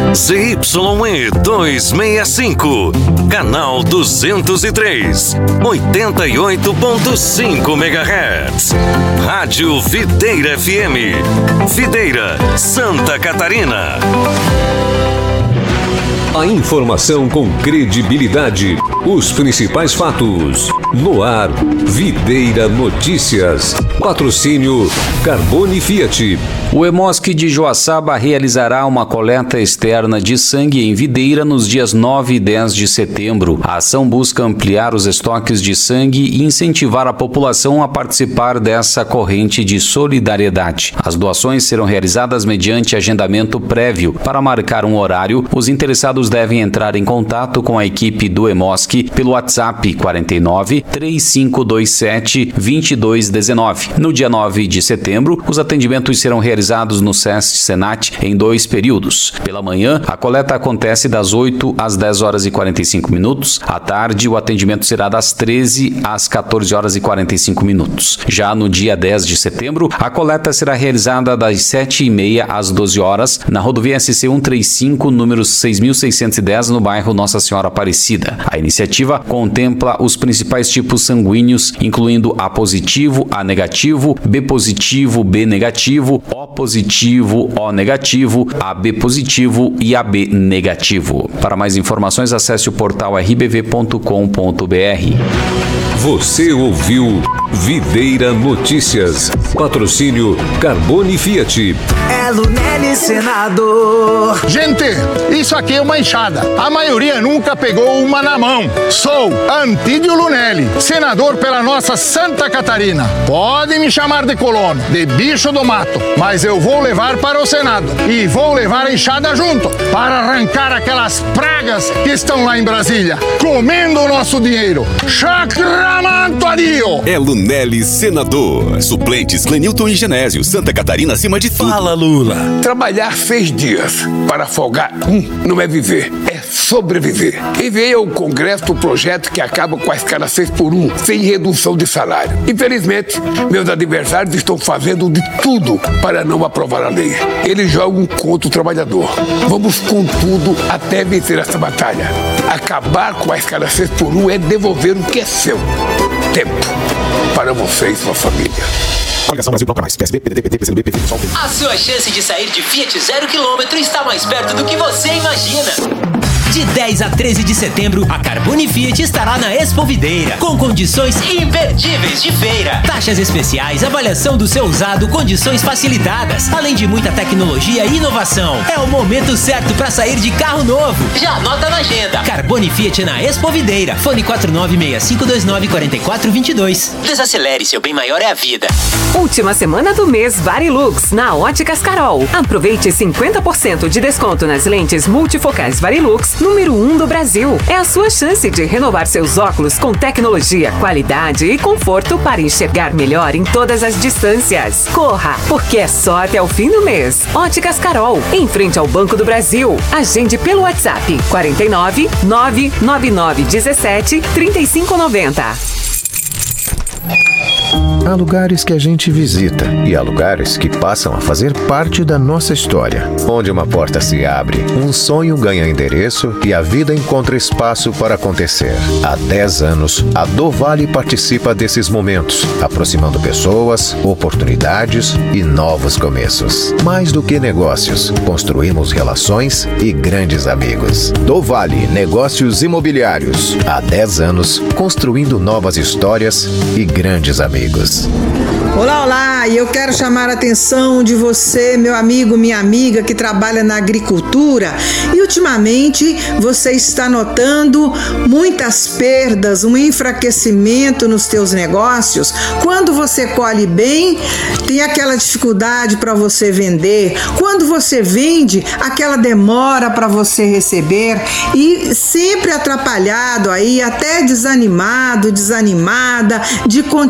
ZYE 265, canal 203, 88.5 MHz. Rádio Videira FM, Videira, Santa Catarina. A informação com credibilidade, os principais fatos. No ar, Videira Notícias. Patrocínio Carbone Fiat. O Hemosc de Joaçaba realizará uma coleta externa de sangue em Videira nos dias 9 e 10 de setembro. A ação busca ampliar os estoques de sangue e incentivar a população a participar dessa corrente de solidariedade. As doações serão realizadas mediante agendamento prévio. Para marcar um horário, os interessados devem entrar em contato com a equipe do Hemosc pelo WhatsApp 49 3527 2219. No dia 9 de setembro, os atendimentos serão realizados no SESC Senat em 2 períodos. Pela manhã, a coleta acontece das 8 às 10 horas e 45 minutos. À tarde, o atendimento será das 13 às 14 horas e 45 minutos. Já no dia 10 de setembro, a coleta será realizada das 7h30 às 12 horas na rodovia SC 135, número 6610, no bairro Nossa Senhora Aparecida. A iniciativa contempla os principais tipos sanguíneos, incluindo A positivo, A negativo, B positivo, B negativo, O positivo, O negativo, AB positivo e AB negativo. Para mais informações, acesse o portal rbv.com.br. Você ouviu Videira Notícias. Patrocínio Carbone Fiat. É Lunelli Senador. Gente, isso aqui é uma enxada. A maioria nunca pegou uma na mão. Sou Antídio Lunelli, senador pela nossa Santa Catarina. Podem me chamar de colono, de bicho do mato, mas eu vou levar para o Senado e vou levar a enxada junto para arrancar aquelas pragas que estão lá em Brasília, comendo o nosso dinheiro. Chacramanto adio! É Lunelli Senador. Suplentes Clenilton e Genésio. Santa Catarina acima de tudo. Fala, Lula. Trabalhar 6 dias para folgar não é viver, é sobreviver. Enviei ao Congresso o projeto que acaba com a escala 6x1, sem redução de salário. Infelizmente, meus adversários estão fazendo de tudo para não aprovar a lei. Eles jogam contra o trabalhador. Vamos com tudo até vencer essa batalha. Acabar com a escala 6x1 é devolver o que é seu. Tempo para você e sua família. Coligação Brasil Bloco Mais, PSB, PDT, PT, PCdoB, PT, PSOL, PT. A sua chance de sair de Fiat 0 km está mais perto do que você imagina. De 10 a 13 de setembro, a Carbone Fiat estará na Expo Videira, com condições imperdíveis de feira. Taxas especiais, avaliação do seu usado, condições facilitadas, além de muita tecnologia e inovação. É o momento certo para sair de carro novo. Já anota na agenda. Carbone Fiat na Expo Videira. Fone 4965294422. Desacelere, seu bem maior é a vida. Última semana do mês Varilux na Óticas Carol. Aproveite 50% de desconto nas lentes multifocais Varilux, número 1 do Brasil. É a sua chance de renovar seus óculos com tecnologia, qualidade e conforto para enxergar melhor em todas as distâncias. Corra, porque é só até o fim do mês. Óticas Carol, em frente ao Banco do Brasil. Agende pelo WhatsApp 49 999 17 3590. Há lugares que a gente visita e há lugares que passam a fazer parte da nossa história. Onde uma porta se abre, um sonho ganha endereço e a vida encontra espaço para acontecer. Há 10 anos, a Dovale participa desses momentos, aproximando pessoas, oportunidades e novos começos. Mais do que negócios, construímos relações e grandes amigos. Dovale Negócios Imobiliários. Há 10 anos, construindo novas histórias e grandes amigos. Olá, olá! E eu quero chamar a atenção de você, meu amigo, minha amiga, que trabalha na agricultura e ultimamente você está notando muitas perdas, um enfraquecimento nos teus negócios. Quando você colhe bem, tem aquela dificuldade para você vender. Quando você vende, aquela demora para você receber e sempre atrapalhado aí, até desanimado, desanimada de